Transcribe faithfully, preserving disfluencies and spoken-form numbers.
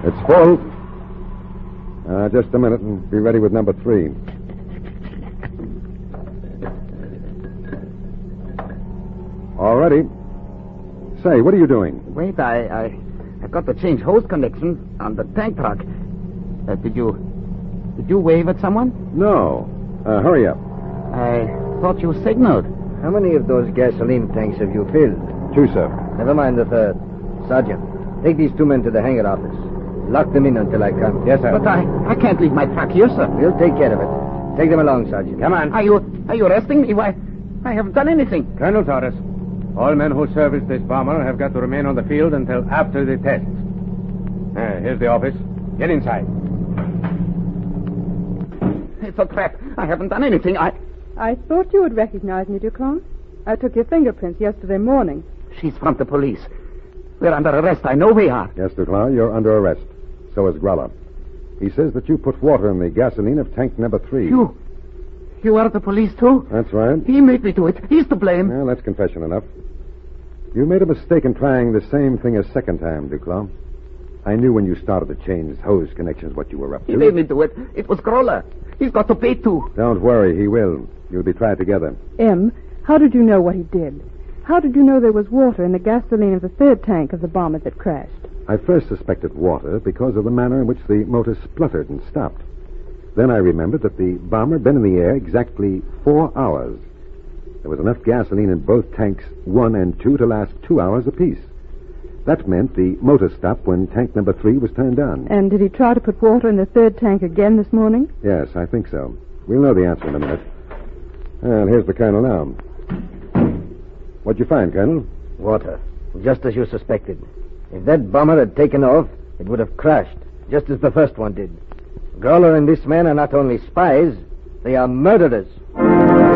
It's full. Uh, just a minute and be ready with number three. All ready. Say, what are you doing? Wait, I, I, I got to change hose connection on the tank truck. Uh, did you, did you wave at someone? No. Uh, hurry up. I thought you signaled. How many of those gasoline tanks have you filled? Two, sir. Never mind the third. Sergeant, take these two men to the hangar office. Lock them in until I come. Yes, sir. But I, I can't leave my truck here, sir. We'll take care of it. Take them along, Sergeant. Come on. Are you, are you arresting me? Why, I haven't done anything. Colonel Torres, all men who serviced this bomber have got to remain on the field until after the test. Uh, here's the office. Get inside. It's a trap. I haven't done anything. I... I thought you would recognize me, Duclos. I took your fingerprints yesterday morning. She's from the police. We're under arrest. I know we are. Yes, Duclos, you're under arrest. So is Gralla. He says that you put water in the gasoline of tank number three. You... You are the police, too? That's right. He made me do it. He's to blame. Well, that's confession enough. You made a mistake in trying the same thing a second time, Duclos. I knew when you started to change hose connections what you were up to. He made me do it. It was Groller. He's got to pay, too. Don't worry, he will. You'll be tried together. M, how did you know what he did? How did you know there was water in the gasoline of the third tank of the bomber that crashed? I first suspected water because of the manner in which the motor spluttered and stopped. Then I remembered that the bomber had been in the air exactly four hours. There was enough gasoline in both tanks one and two to last two hours apiece. That meant the motor stopped when tank number three was turned on. And did he try to put water in the third tank again this morning? Yes, I think so. We'll know the answer in a minute. Well, here's the colonel now. What'd you find, Colonel? Water. Just as you suspected. If that bomber had taken off, it would have crashed, just as the first one did. Growler and this man are not only spies, they are murderers.